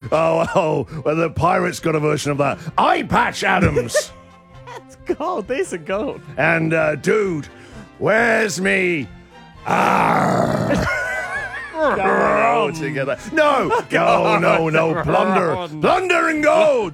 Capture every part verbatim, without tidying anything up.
Oh, oh, well, the Pirates got a version of that. Eye Patch Adams. That's gold. These are gold. And, uh, dude, where's me? Ah. Oh, together. No, no, no, no. Plunder. Plunder and gold.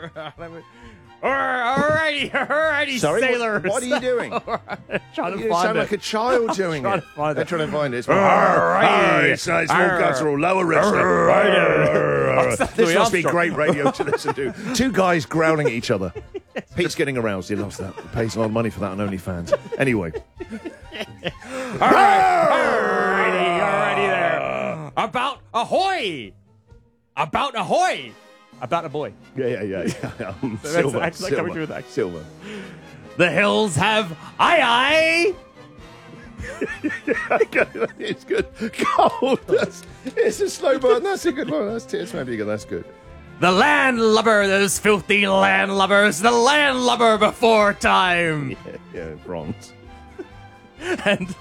Alrighty, alrighty, Sorry, sailors. What, what are you doing? Trying to You find sound it. like a child doing trying it. to find They're it. trying to find it. It's, Alrighty. it's, uh, it's more guttural, lower wrestler. This must be great radio to listen to. Two guys growling at each other. Pete's getting aroused. He loves that. He pays a lot of money for that on OnlyFans. Anyway. All right. Alrighty, alrighty there. About ahoy. About ahoy. About a boy. Yeah, yeah, yeah. yeah. Um, That's silver, actually silver, coming through that. silver. The hills have aye aye. It's good. Gold. That's, it's a slow burn. That's a good one. That's it's maybe good. That's good. The landlubber, those filthy landlubbers, the landlubber before time. Yeah, yeah, bronze. And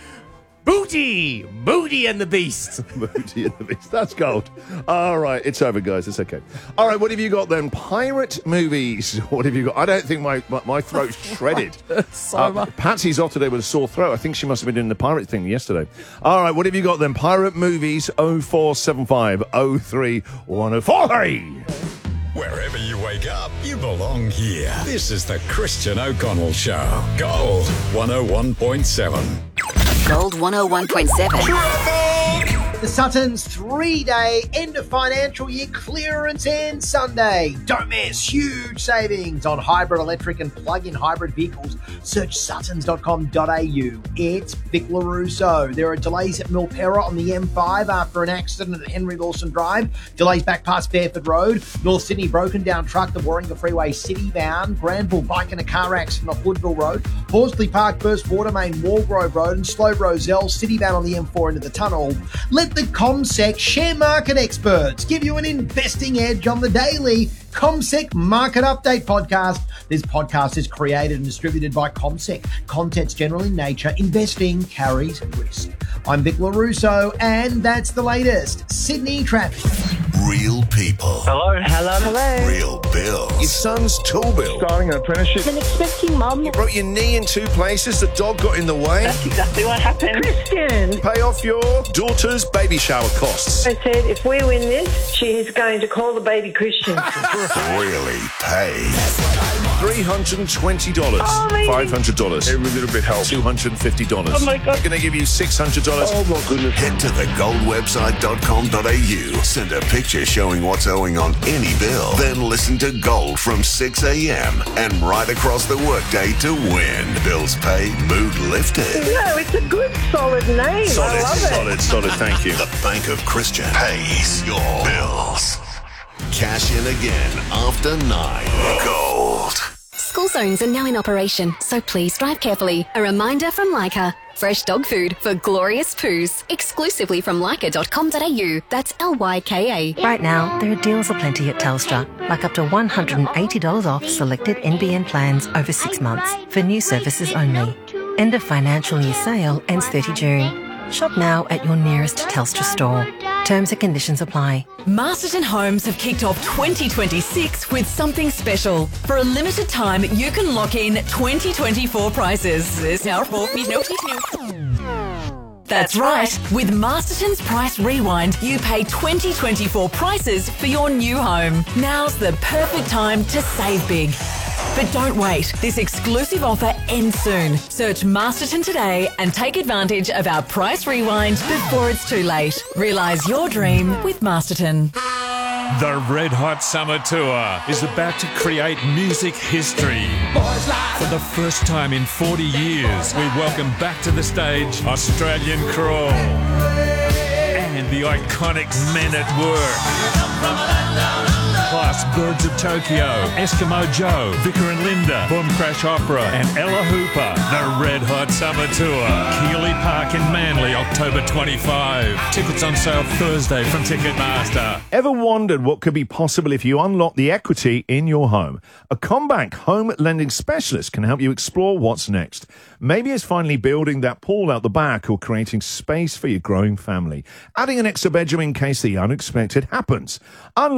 Booty, Booty and the Beast. Booty and the Beast. That's gold. All right, it's over, guys. It's okay. All right, what have you got then? Pirate movies. What have you got? I don't think my my, my throat's shredded. so uh, much. Patsy's off today with a sore throat. I think she must have been doing the pirate thing yesterday. All right, what have you got then? Pirate movies. Oh four seven five oh three one oh four three. Wherever you wake up, you belong here. This is the Christian O'Connell Show. Gold one oh one point seven. Gold one oh one point seven. The Suttons three-day end of financial year clearance end Sunday. Don't miss huge savings on hybrid electric and plug-in hybrid vehicles. Search suttons dot com dot a u. It's Vic LaRusso. There are delays at Milperra on the M five after an accident at Henry Lawson Drive. Delays back past Fairford Road. North Sydney broken down truck, the Warringah Freeway city bound. Granville bike in a car accident off Woodville Road. Horsley Park burst water main Walgrove Road and Slow Roselle city bound on the M four into the tunnel. Let the CommSec share market experts give you an investing edge on the daily CommSec Market Update podcast. This podcast is created and distributed by CommSec. Content's general in nature. Investing carries risk. I'm Vic LaRusso, and that's the latest Sydney traffic. Real people. Hello. Hello. Hello. Real bills. Your son's tool bill. Starting an apprenticeship. An expecting mum. You broke your knee in two places. The dog got in the way. That's exactly what happened. Christian. Pay off your daughter's baby shower costs. I said, if we win this, she is going to call the baby Christian. Really paid. three hundred twenty dollars. Oh, amazing. five hundred dollars. Every little bit helps. two hundred fifty dollars. Oh, my God. I'm going to give you six hundred dollars. Oh, my goodness. Head to the gold website dot com dot a u. Send a picture showing what's owing on any bill. Then listen to Gold from six a.m. and right across the workday to win. Bills paid, mood lifted. No, it's a good, solid name. Solid, I love it. solid, solid. Thank you. The Bank of Christian pays your bills. Cash in again after nine. Gold. School zones are now in operation, so please drive carefully. A reminder from Leica. Fresh dog food for glorious poos. Exclusively from leica dot com dot a u. That's L Y K A. Right now, there are deals aplenty at Telstra, like up to one hundred eighty dollars off selected N B N plans over six months for new services only. End of financial year sale ends thirtieth of June. Shop now at your nearest Telstra store. Terms and conditions apply. Masterton Homes have kicked off twenty twenty-six with something special. For a limited time, you can lock in twenty twenty-four prices. That's right. With Masterton's Price Rewind, you pay twenty twenty-four prices for your new home. Now's the perfect time to save big. But don't wait. This exclusive offer ends soon. Search Masterton today and take advantage of our Price Rewind before it's too late. Realise your dream with Masterton. The Red Hot Summer Tour is about to create music history. For the first time in forty years, we welcome back to the stage Australian Crawl and the iconic Men at Work. Plus Birds of Tokyo, Eskimo Joe, Vicar and Linda, Boom Crash Opera and Ella Hooper. The Red Hot Summer Tour. Keeley Park in Manly, October twenty-fifth. Tickets on sale Thursday from Ticketmaster. Ever wondered what could be possible if you unlock the equity in your home? A CommBank home lending specialist can help you explore what's next. Maybe it's finally building that pool out the back or creating space for your growing family. Adding an extra bedroom in case the unexpected happens.